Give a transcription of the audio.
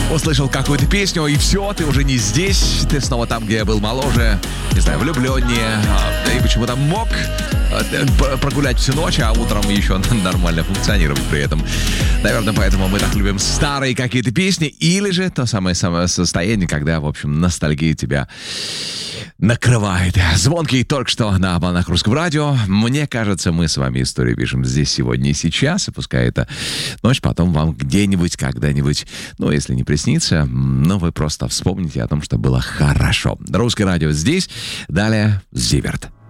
услышал какую-то песню, и все, ты уже не здесь, ты снова там, где я был моложе, не знаю, влюбленнее, и почему-то мог прогулять всю ночь, а утром еще нормально функционировать при этом. Наверное, поэтому мы так любим старые какие-то песни, или же то самое состояние, когда, в общем, ностальгия тебя накрывает. Звонкий только что на волнах Русского радио. Мне кажется, мы с вами историю пишем здесь, сегодня и сейчас, и пускай эта ночь потом вам где-нибудь, когда-нибудь, ну, если не приснится, но вы просто вспомните о том, что было хорошо. Русское радио здесь. Далее Зиверт.